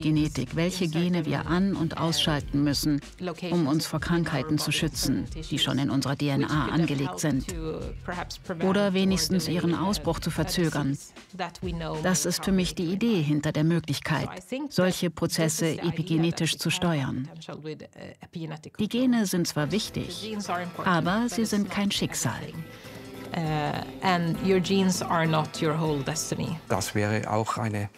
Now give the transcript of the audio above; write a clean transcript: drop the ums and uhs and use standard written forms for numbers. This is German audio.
Genetik, welche Gene wir an- und ausschalten müssen, um uns vor Krankheiten zu schützen, die schon in unserer DNA angelegt sind. Oder wenigstens ihren Ausbruch zu verzögern. Das ist für mich die Idee hinter der Möglichkeit, solche Prozesse epigenetisch zu steuern. Die Gene sind zwar wichtig, aber sie sind kein Schicksal. And your genes are not your whole destiny. Das wäre auch eine